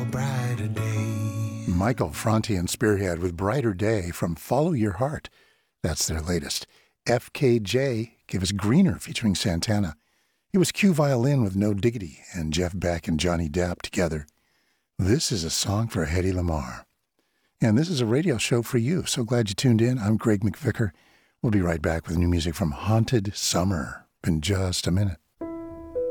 brighter day. Michael Franti and Spearhead with Brighter Day from Follow Your Heart. That's their latest. FKJ gave us Greener featuring Santana. It was Q Violin with No Diggity and Jeff Beck and Johnny Depp together. This is a song for Hedy Lamarr. And this is a radio show for you. So glad you tuned in. I'm Greg McVicker. We'll be right back with new music from Haunted Summer in just a minute.